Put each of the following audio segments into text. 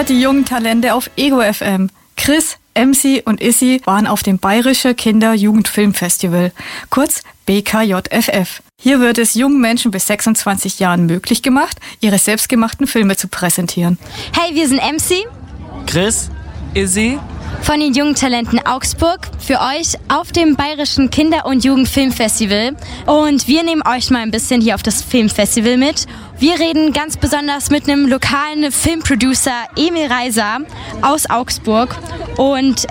war die jungen Talente auf Ego FM. Chris, MC und Issy waren auf dem Bayerische Kinder-Jugend-Filmfestival, kurz BKJFF. Hier wird es jungen Menschen bis 26 Jahren möglich gemacht, ihre selbstgemachten Filme zu präsentieren. Hey, wir sind MC, Chris, Issy von den jungen Talenten Augsburg für euch auf dem Bayerischen Kinder- und Jugendfilmfestival. Und wir nehmen euch mal ein bisschen hier auf das Filmfestival mit. Wir reden ganz besonders mit einem lokalen Filmproducer, Emil Reiser aus Augsburg. Und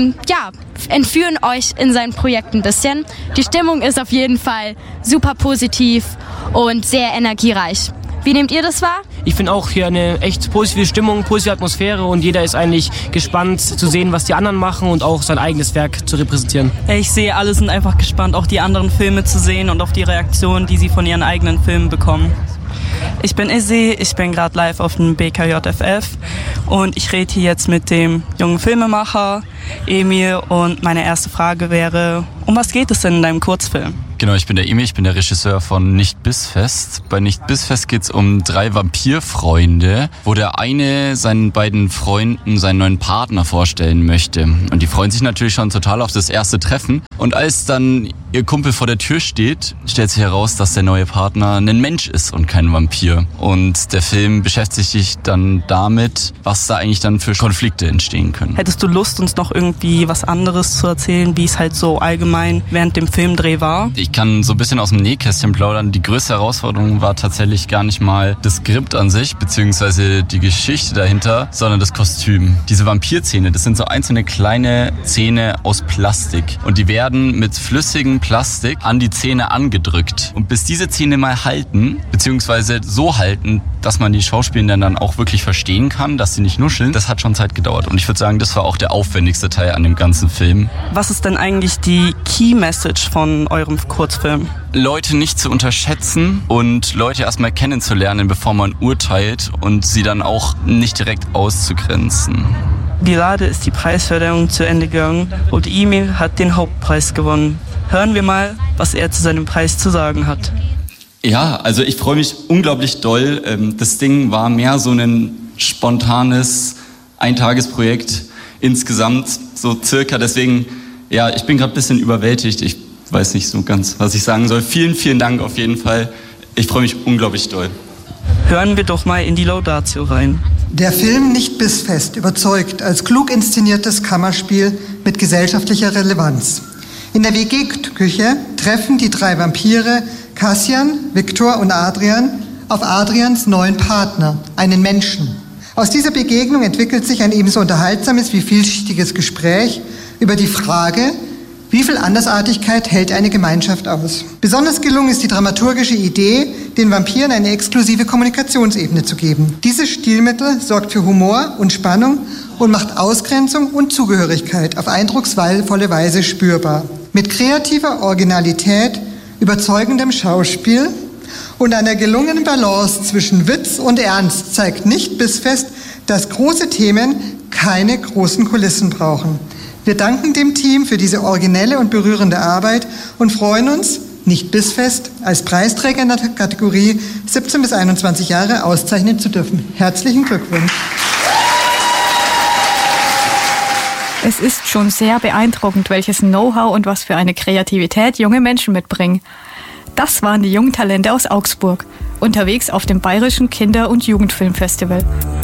entführen euch in sein Projekt ein bisschen. Die Stimmung ist auf jeden Fall super positiv und sehr energiereich. Wie nehmt ihr das wahr? Ich finde auch hier eine echt positive Stimmung, positive Atmosphäre und jeder ist eigentlich gespannt zu sehen, was die anderen machen und auch sein eigenes Werk zu repräsentieren. Ich sehe, alle sind einfach gespannt, auch die anderen Filme zu sehen und auf die Reaktionen, die sie von ihren eigenen Filmen bekommen. Ich bin Issy, ich bin gerade live auf dem BKJFF und ich rede hier jetzt mit dem jungen Filmemacher Emil und meine erste Frage wäre, um was geht es denn in deinem Kurzfilm? Genau, ich bin der Emil, ich bin der Regisseur von Nicht Bissfest. Bei Nicht Bissfest geht's um 3 Vampirfreunde, wo der eine seinen beiden Freunden seinen neuen Partner vorstellen möchte. Und die freuen sich natürlich schon total auf das erste Treffen. Und als dann ihr Kumpel vor der Tür steht, stellt sich heraus, dass der neue Partner ein Mensch ist und kein Vampir. Und der Film beschäftigt sich dann damit, was da eigentlich dann für Konflikte entstehen können. Hättest du Lust, uns noch irgendwie was anderes zu erzählen, wie es halt so allgemein während dem Filmdreh war? Ich kann so ein bisschen aus dem Nähkästchen plaudern. Die größte Herausforderung war tatsächlich gar nicht mal das Skript an sich, beziehungsweise die Geschichte dahinter, sondern das Kostüm. Diese Vampirzähne, das sind so einzelne kleine Zähne aus Plastik. Und die werden mit flüssigem Plastik an die Zähne angedrückt. Und bis diese Zähne mal halten, beziehungsweise so halten, dass man die Schauspielenden dann auch wirklich verstehen kann, dass sie nicht nuscheln, das hat schon Zeit gedauert. Und ich würde sagen, das war auch der aufwendigste Teil an dem ganzen Film. Was ist denn eigentlich die Key Message von eurem Kurzfilm? Leute nicht zu unterschätzen und Leute erstmal kennenzulernen, bevor man urteilt und sie dann auch nicht direkt auszugrenzen. Gerade ist die Preisverleihung zu Ende gegangen und Emil hat den Hauptpreis gewonnen. Hören wir mal, was er zu seinem Preis zu sagen hat. Ja, also ich freue mich unglaublich doll. Das Ding war mehr so ein spontanes Eintagesprojekt insgesamt, so circa. Deswegen, ja, ich bin gerade ein bisschen überwältigt. Ich weiß nicht so ganz, was ich sagen soll. Vielen, vielen Dank auf jeden Fall. Ich freue mich unglaublich doll. Hören wir doch mal in die Laudatio rein. Der Film Nicht Bissfest überzeugt als klug inszeniertes Kammerspiel mit gesellschaftlicher Relevanz. In der WG-Küche treffen die 3 Vampire Kassian, Viktor und Adrian auf Adrians neuen Partner, einen Menschen. Aus dieser Begegnung entwickelt sich ein ebenso unterhaltsames wie vielschichtiges Gespräch über die Frage, wie viel Andersartigkeit hält eine Gemeinschaft aus? Besonders gelungen ist die dramaturgische Idee, den Vampiren eine exklusive Kommunikationsebene zu geben. Dieses Stilmittel sorgt für Humor und Spannung und macht Ausgrenzung und Zugehörigkeit auf eindrucksvolle Weise spürbar. Mit kreativer Originalität, überzeugendem Schauspiel und einer gelungenen Balance zwischen Witz und Ernst zeigt Nicht Bissfest, dass große Themen keine großen Kulissen brauchen. Wir danken dem Team für diese originelle und berührende Arbeit und freuen uns, Nicht Bissfest als Preisträger in der Kategorie 17 bis 21 Jahre auszeichnen zu dürfen. Herzlichen Glückwunsch. Es ist schon sehr beeindruckend, welches Know-how und was für eine Kreativität junge Menschen mitbringen. Das waren die jungen Talente aus Augsburg, unterwegs auf dem Bayerischen Kinder- und Jugendfilmfestival.